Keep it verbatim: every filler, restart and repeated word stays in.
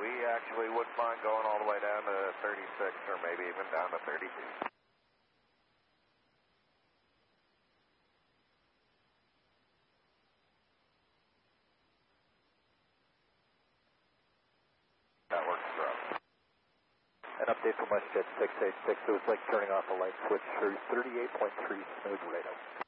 We actually wouldn't mind going all the way down to thirty-six or maybe even down to thirty-two. That works for us. An update from WestJet six eight six, it was like turning off a light switch through thirty-eight point three smooth radar.